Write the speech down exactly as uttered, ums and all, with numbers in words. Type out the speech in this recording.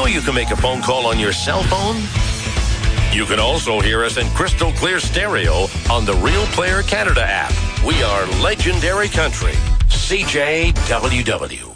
know you can make a phone call on your cell phone? You can also hear us in crystal clear stereo on the Real Player Canada app. We are Legendary Country. C J W W.